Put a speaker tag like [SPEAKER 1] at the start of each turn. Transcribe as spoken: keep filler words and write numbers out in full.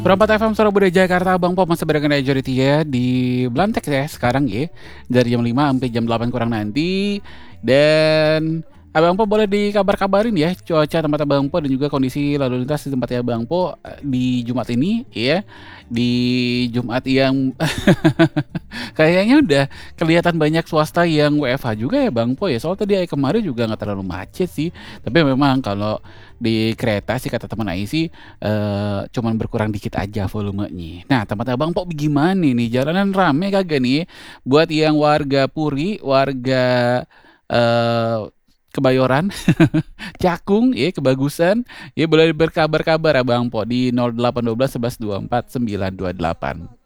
[SPEAKER 1] Perempat F M Surabaya Jakarta, Bang Pop masih barengan Majority ya di Blantek ya sekarang ya dari jam lima sampai jam delapan kurang nanti. Dan Abang Po boleh dikabar-kabarin ya cuaca tempat Abang Po dan juga kondisi lalu lintas di tempatnya Abang Po eh, di Jumat ini ya. Di Jumat yang kayaknya udah kelihatan banyak swasta yang W F H juga ya Bang Po ya. Soal tadi kemarin juga nggak terlalu macet sih. Tapi memang kalau di kereta sih kata teman Ai sih eh, cuman berkurang dikit aja volumenya. Nah, tempat Abang Po gimana nih? Jalanan rame kagak nih? Buat yang warga Puri, warga eh Kebayoran, Cakung, ya kebagusan, ya boleh berkabar-kabar Abang Po di nol delapan satu dua sebelas dua empat sembilan dua delapan.